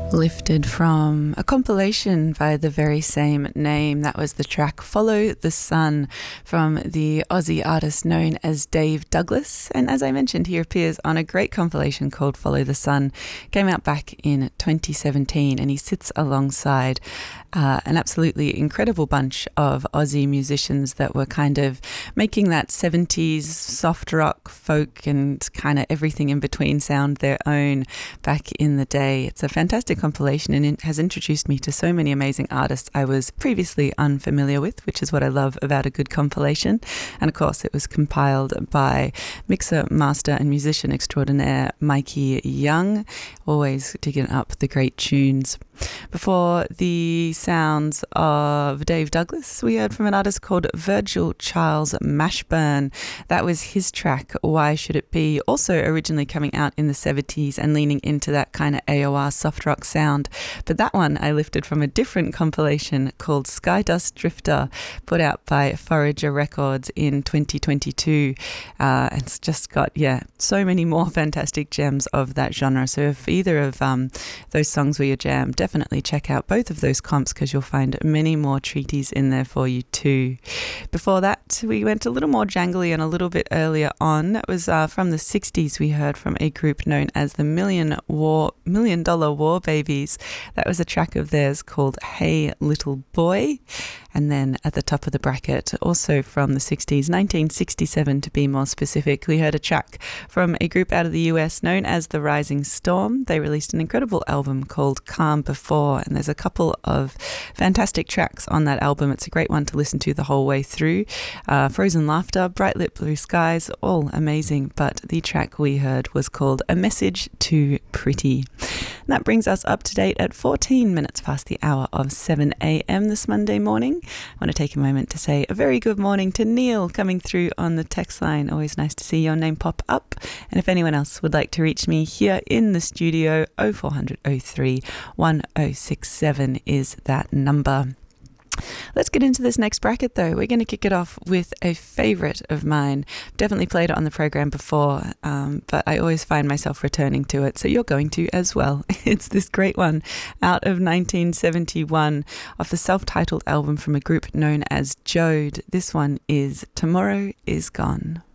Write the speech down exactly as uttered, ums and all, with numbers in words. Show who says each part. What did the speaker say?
Speaker 1: Lifted from a compilation by the very same name. That was the track Follow the Sun from the Aussie artist known as Dave Douglas. And as I mentioned, he appears on a great compilation called Follow the Sun. Came out back in twenty seventeen, and he sits alongside uh, an absolutely incredible bunch of Aussie musicians that were kind of making that seventies soft rock, folk, and kind of everything in between sound their own back in the day. It's a fantastic compilation, and it has introduced me to so many amazing artists I was previously unfamiliar with, which is what I love about a good compilation. And of course, it was compiled by mixer, master, and musician extraordinaire Mikey Young, always digging up the great tunes. Before the sounds of Dave Douglas, we heard from an artist called Virgil Charles Mashburn. That was his track, Why Should It Be? Also originally coming out in the seventies and leaning into that kind of A O R soft rock sound. But that one I lifted from a different compilation called Skydust Drifter, put out by Forager Records in twenty twenty-two. Uh, it's just got, yeah, so many more fantastic gems of that genre. So if either of um, those songs were your jam, definitely check out both of those comps because you'll find many more treaties in there for you too. Before that, we went a little more jangly and a little bit earlier on. That was uh, from the sixties. We heard from a group known as the Million War Million Dollar War Babies. That was a track of theirs called Hey Little Boy. And then at the top of the bracket, also from the sixties, nineteen sixty-seven to be more specific, we heard a track from a group out of the U S known as The Rising Storm. They released an incredible album called Calm Before, and there's a couple of fantastic tracks on that album. It's a great one to listen to the whole way through. Uh, Frozen Laughter, Bright Lit Blue Skies, all amazing, but the track we heard was called A Message to Pretty. And that brings us up to date at fourteen minutes past the hour of seven a.m. this Monday morning. I want to take a moment to say a very good morning to Neil coming through on the text line. Always nice to see your name pop up. And if anyone else would like to reach me here in the studio, oh four hundred oh three one oh six seven is that number. Let's get into this next bracket though. We're going to kick it off with a favourite of mine. Definitely played it on the program before, um, but I always find myself returning to it, so you're going to as well. It's this great one out of nineteen seventy-one off the self-titled album from a group known as Jode. This one is Tomorrow Is Gone.